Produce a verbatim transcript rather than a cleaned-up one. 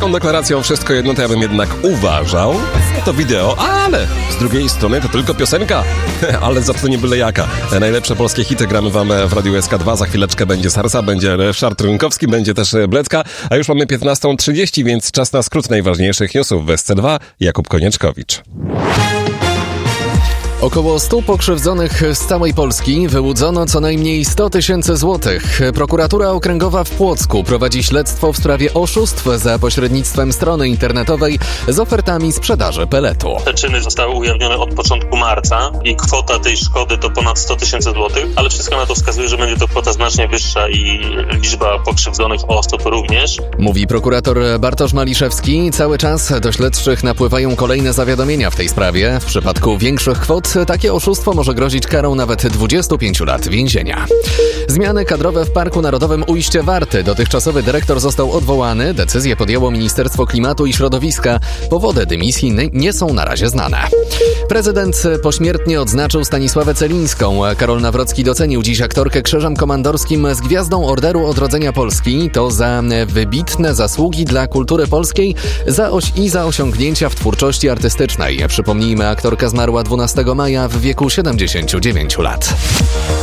tą deklaracją wszystko jedno, to ja bym jednak uważał, to wideo, ale z drugiej strony to tylko piosenka, ale za to nie byle jaka. Najlepsze polskie hity gramy wam w Radiu S K dwa, za chwileczkę będzie Sarsa, będzie Ryszard Rynkowski, będzie też Blecka, a już mamy piętnasta trzydzieści, więc czas na skrót najważniejszych newsów w S C dwa. Jakub Konieczkowicz. Około stu pokrzywdzonych z całej Polski wyłudzono co najmniej sto tysięcy złotych. Prokuratura Okręgowa w Płocku prowadzi śledztwo w sprawie oszustw za pośrednictwem strony internetowej z ofertami sprzedaży peletu. Te czyny zostały ujawnione od początku marca i kwota tej szkody to ponad sto tysięcy złotych, ale wszystko na to wskazuje, że będzie to kwota znacznie wyższa i liczba pokrzywdzonych osób również. Mówi prokurator Bartosz Maliszewski. Cały czas do śledczych napływają kolejne zawiadomienia w tej sprawie. W przypadku większych kwot takie oszustwo może grozić karą nawet dwudziestu pięciu lat więzienia. Zmiany kadrowe w Parku Narodowym Ujście Warty. Dotychczasowy dyrektor został odwołany. Decyzję podjęło Ministerstwo Klimatu i Środowiska. Powody dymisji nie są na razie znane. Prezydent pośmiertnie odznaczył Stanisławę Celińską. Karol Nawrocki docenił dziś aktorkę Krzyżem Komandorskim z Gwiazdą Orderu Odrodzenia Polski. To za wybitne zasługi dla kultury polskiej za oś i za osiągnięcia w twórczości artystycznej. Przypomnijmy, aktorka zmarła dwunastego maja w wieku siedemdziesięciu dziewięciu lat.